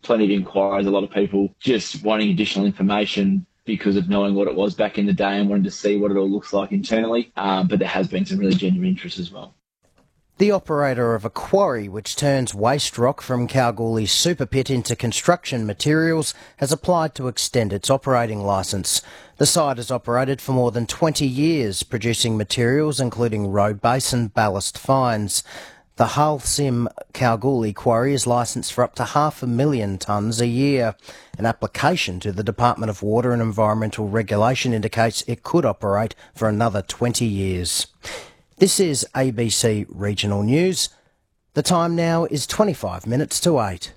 plenty of inquiries, a lot of people just wanting additional information because of knowing what it was back in the day and wanting to see what it all looks like internally. But there has been some really genuine interest as well. The operator of a quarry which turns waste rock from Kalgoorlie's super pit into construction materials has applied to extend its operating licence. The site has operated for more than 20 years, producing materials including road base and ballast fines. The Halcim Kalgoorlie quarry is licensed for up to 500,000 tonnes a year. An application to the Department of Water and Environmental Regulation indicates it could operate for another 20 years. This is ABC Regional News. The time now is 25 minutes to 8.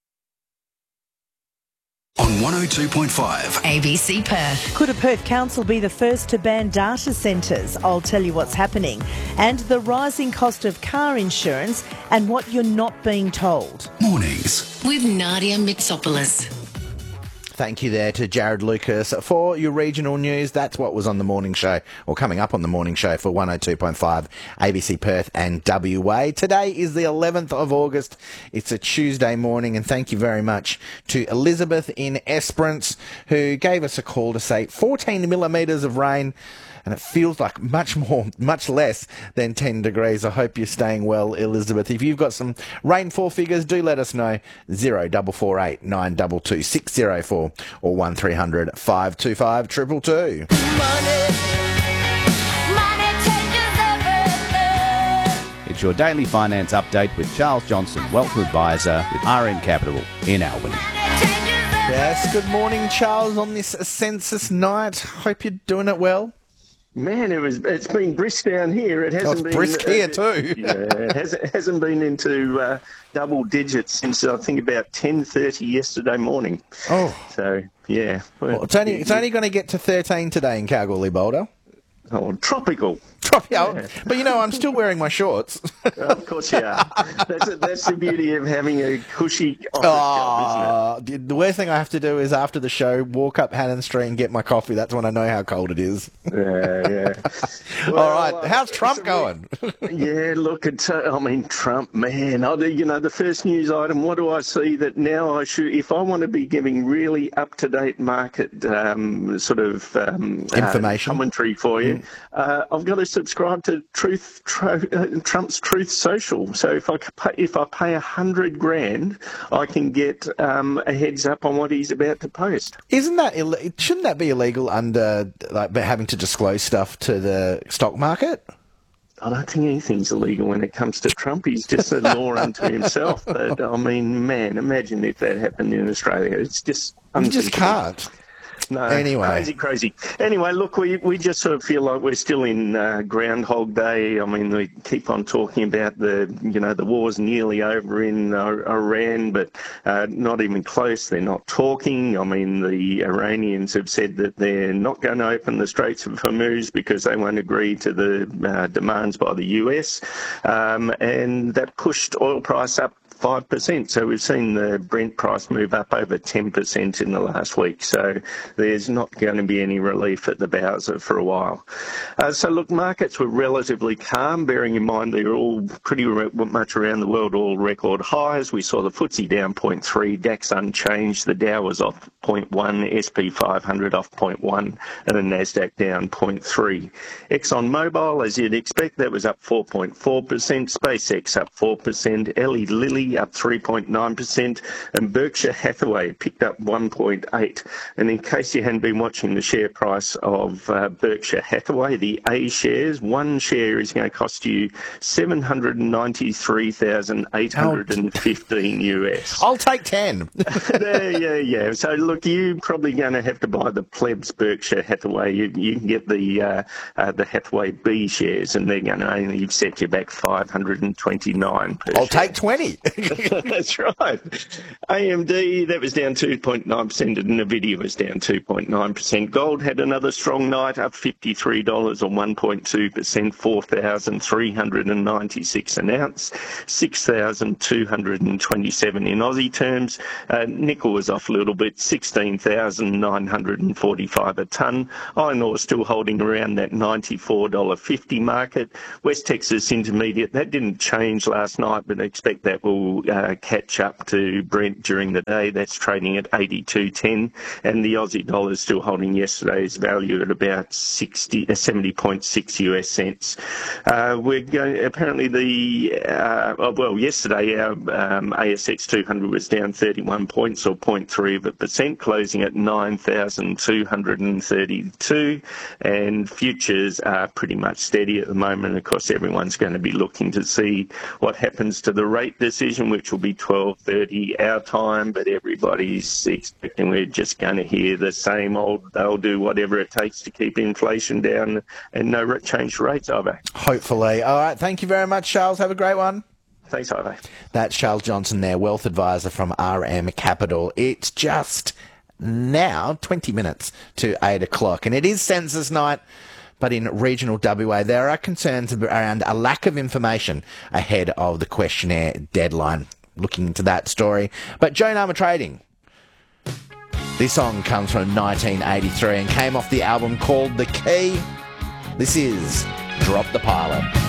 On 102.5 ABC Perth. Could a Perth council be the first to ban data centres? I'll tell you what's happening. And the rising cost of car insurance and what you're not being told. Mornings With Nadia Mitsopoulos. Thank you there to Jared Lucas for your regional news. That's what was on the morning show, or coming up on the morning show for 102.5 ABC Perth and WA. Today is the 11th of August. It's a Tuesday morning, and thank you very much to Elizabeth in Esperance, who gave us a call to say 14 millimetres of rain. And it feels like much less than 10 degrees. I hope you're staying well, Elizabeth. If you've got some rainfall figures, do let us know. 0448 922 604 or 1300 525 222. It's your daily finance update with Charles Johnson, Wealth Advisor with RN Capital in Albany. Yes, good morning, Charles, on this census night. Hope you're doing it well. Man, it's been brisk down here. It hasn't been brisk here too. Yeah, it hasn't been into double digits since I think about 10:30 yesterday morning. Oh, so yeah. Well, it's only going to get to 13 today in Kalgoorlie, Boulder. Oh, tropical. Yeah. But I'm still wearing my shorts. Of course you are. That's the beauty of having a cushy office job, isn't it? The worst thing I have to do is after the show, walk up Hannon Street and get my coffee. That's when I know how cold it is. Yeah. Well, all right. How's Trump going? Yeah, look, Trump, man. The first news item, what do I see that now I should, if I want to be giving really up-to-date market information, commentary for you, I've got to subscribe to Trump's Truth Social. So if I pay $100,000, I can get a heads up on what he's about to post. Shouldn't that be illegal under having to disclose stuff to the stock market? I don't think anything's illegal when it comes to Trump. He's just a law unto himself. But man, imagine if that happened in Australia. It's just you just can't. No, anyway. Crazy. Anyway, look, we just sort of feel like we're still in Groundhog Day. I mean, we keep on talking about the war's nearly over in Iran, but not even close. They're not talking. I mean, the Iranians have said that they're not going to open the Straits of Hormuz because they won't agree to the demands by the US, and that pushed oil price up 5%. So we've seen the Brent price move up over 10% in the last week. So there's not going to be any relief at the Bowser for a while. So look, markets were relatively calm, bearing in mind they're all pretty much around the world, all record highs. We saw the FTSE down 0.3, DAX unchanged, the Dow was off 0.1, SP 500 off 0.1, and the Nasdaq down 0.3. ExxonMobil, as you'd expect, that was up 4.4%, SpaceX up 4%, Eli Lilly up 3.9%, and Berkshire Hathaway picked up 1.8%. And in case you hadn't been watching the share price of Berkshire Hathaway, the A shares, one share is going to cost you $793,815 US. I'll take 10. Yeah. So look, you're probably going to have to buy the plebs Berkshire Hathaway. You can get the Hathaway B shares, and they're going to only set you back $529 per I'll share. take 20. That's right. AMD, that was down 2.9%, and NVIDIA was down 2.9%. Gold had another strong night, up $53 or 1.2%, 4,396 an ounce, 6,227 in Aussie terms. Nickel was off a little bit, 16,945 a tonne. Iron ore still holding around that $94.50 market. West Texas Intermediate, that didn't change last night, but I expect that will will catch up to Brent during the day. That's trading at 82.10, and the Aussie dollar is still holding yesterday's value at about 70.6 US cents. We're going. Apparently, yesterday our ASX 200 was down 31 points, or 0.3%, closing at 9,232, and futures are pretty much steady at the moment. Of course, everyone's going to be looking to see what happens to the rate decision, which will be 12:30 our time, but everybody's expecting we're just going to hear the same old, they'll do whatever it takes to keep inflation down and no change rates, Ivo. Hopefully. All right, thank you very much, Charles. Have a great one. Thanks, Ivo. That's Charles Johnson there, wealth advisor from RM Capital. It's just now 20 minutes to 8 o'clock, and it is census night. But in regional WA, there are concerns around a lack of information ahead of the questionnaire deadline. Looking into that story. But Joan Armour Trading. This song comes from 1983 and came off the album called The Key. This is Drop the Pilot.